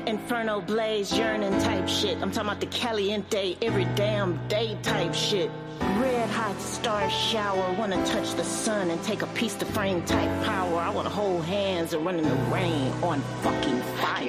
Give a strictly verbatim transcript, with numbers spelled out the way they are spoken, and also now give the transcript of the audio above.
Inferno blaze, yearning type shit. I'm talking about the caliente, every damn day type shit. Red hot star shower, wanna touch the sun and take a piece to frame type power. I wanna hold hands and run in the rain on fucking fire.